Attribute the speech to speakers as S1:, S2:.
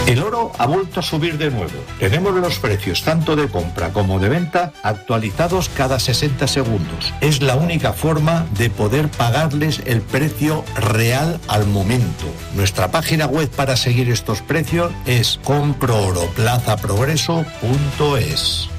S1: El oro ha vuelto a subir de nuevo. Tenemos los precios tanto de compra como de venta actualizados cada 60 segundos. Es la única forma de poder pagarles el precio real al momento. Nuestra página web para seguir estos precios es comprooroplazaprogreso.es.